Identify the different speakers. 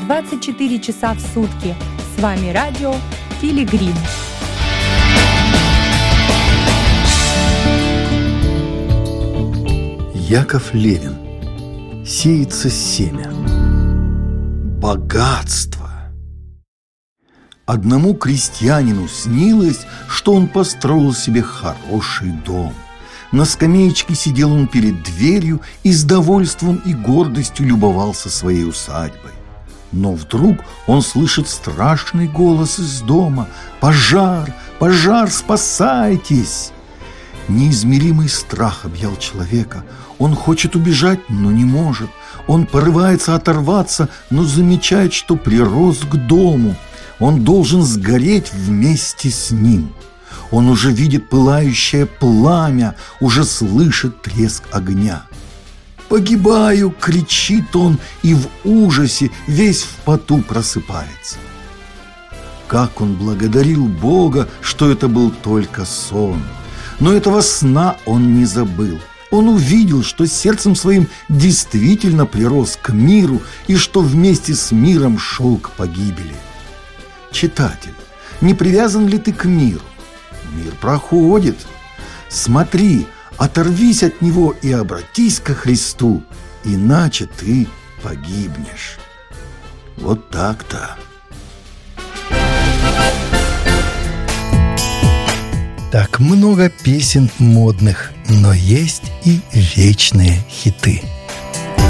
Speaker 1: 24 часа в сутки. С вами радио Пилигрим.
Speaker 2: Яков Левин. Сеется семя. Богатство. Одному крестьянину снилось, что он построил себе хороший дом. На скамеечке сидел он перед дверью и с довольством и гордостью любовался своей усадьбой. Но вдруг он слышит страшный голос из дома: «Пожар! Пожар! Спасайтесь!» Неизмеримый страх объял человека. Он хочет убежать, но не может. Он порывается оторваться, но замечает, что прирос к дому. Он должен сгореть вместе с ним. Он уже видит пылающее пламя, уже слышит треск огня. «Погибаю!» — кричит он, и в ужасе весь в поту просыпается. Как он благодарил Бога, что это был только сон! Но этого сна он не забыл. Он увидел, что сердцем своим действительно прирос к миру и что вместе с миром шел к погибели. Читатель, не привязан ли ты к миру? Мир проходит. Смотри, оторвись от него и обратись ко Христу, иначе ты погибнешь. Вот так-то.
Speaker 3: Так много песен модных, но есть и вечные хиты.